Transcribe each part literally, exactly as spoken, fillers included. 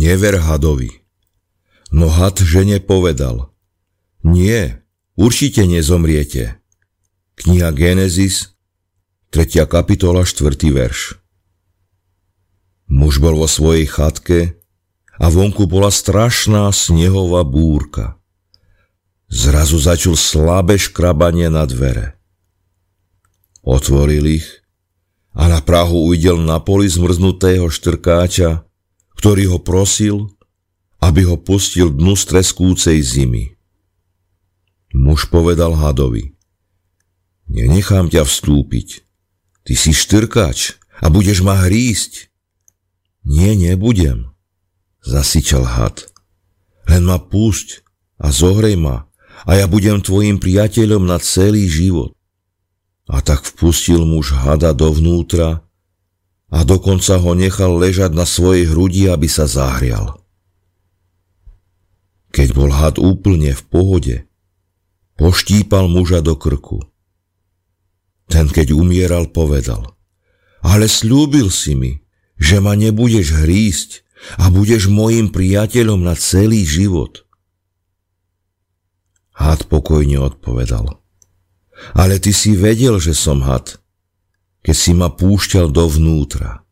Never hadovi. No had žene povedal: Nie, určite nezomriete. Kniha Genesis, tretia kapitola, štvrtý verš. Muž bol vo svojej chatke a vonku bola strašná snehová búrka. Zrazu začul slabé škrabanie na dvere. Otvoril ich a na prahu uvidel na poli zmrznutého štrkáča, ktorý ho prosil, aby ho pustil dnu streskúcej zimy. Muž povedal hadovi: Nenechám ťa vstúpiť. Ty si štrkáč a budeš ma hrísť. Nie, nebudem, zasičal had. Len ma pusť a zohrej ma a ja budem tvojim priateľom na celý život. A tak vpustil muž hada dovnútra a dokonca ho nechal ležať na svojej hrudi, aby sa zahrial. Keď bol had úplne v pohode, poštípal muža do krku. Ten, keď umieral, povedal: Ale sľúbil si mi, že ma nebudeš hrísť a budeš mojim priateľom na celý život. Had pokojne odpovedal: Ale ty si vedel, že som had, keď si ma púšťal dovnútra.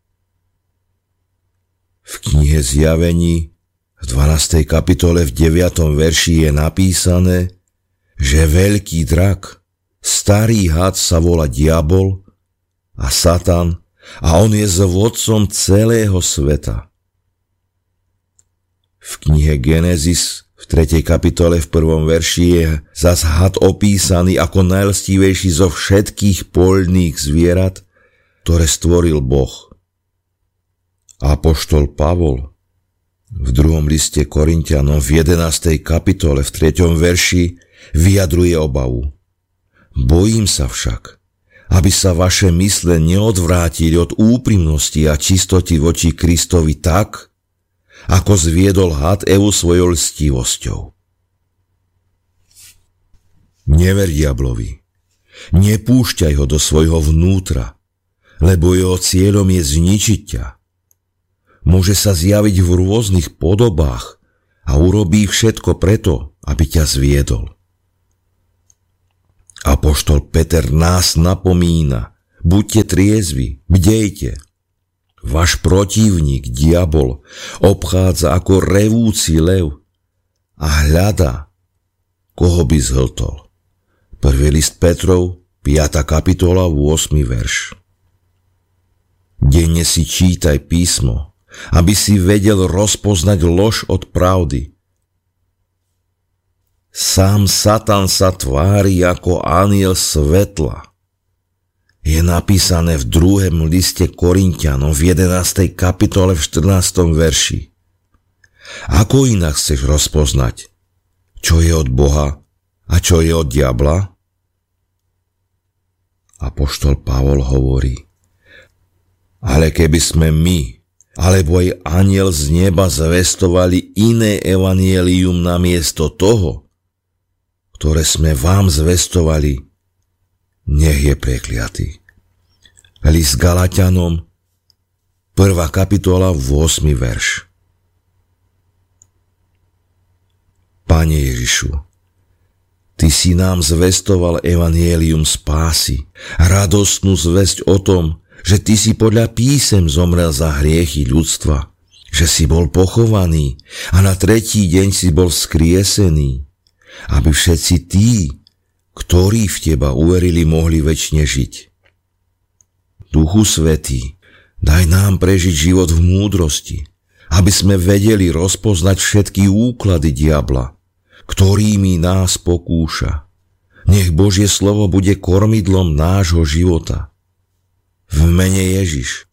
V knihe Zjavení v dvanástej kapitole v deviatom verši je napísané, že veľký drak, starý had sa volá diabol a Satan a on je vodcom celého sveta. V knihe Genesis v tretej kapitole v prvom verši je zas had opísaný ako najlstivejší zo všetkých poľných zvierat, ktoré stvoril Boh. Apoštol Pavol v druhom liste Korinťanom v jedenástej kapitole v treťom verši vyjadruje obavu: Bojím sa však, aby sa vaše mysle neodvrátili od úprimnosti a čistoty voči Kristovi tak, ako zviedol had Evu svojou lstivosťou. Never diablovi, nepúšťaj ho do svojho vnútra, lebo jeho cieľom je zničiť ťa. Môže sa zjaviť v rôznych podobách a urobí všetko preto, aby ťa zviedol. Apoštol Peter nás napomína: buďte triezvi, bdejte. Váš protivník, diabol, obchádza ako revúci lev a hľadá, koho by zhltol. Prvý list Petrov, piata kapitola, ôsmy verš. Denne si čítaj písmo, aby si vedel rozpoznať lož od pravdy. Sám Satan sa tvári ako anjel svetla. Je napísané v druhom liste Korinťanom v jedenástej kapitole v štrnástom verši. Ako inak chceš rozpoznať, čo je od Boha a čo je od diabla? Apoštol Pavol hovorí: Ale keby sme my, alebo aj anjel z neba zvestovali iné evanjelium namiesto toho, ktoré sme vám zvestovali, nech je prekliatý. List Galatianom, prvá kapitola, ôsmy verš. Pane Ježišu, Ty si nám zvestoval evanjelium spásy, radostnú zvesť o tom, že Ty si podľa písem zomrel za hriechy ľudstva, že si bol pochovaný a na tretí deň si bol vzkriesený, aby všetci tí, ktorí v Teba uverili, mohli večne žiť. Duchu Svätý, daj nám prežiť život v múdrosti, aby sme vedeli rozpoznať všetky úklady diabla, ktorými nás pokúša. Nech Božie slovo bude kormidlom nášho života. V mene Ježiš.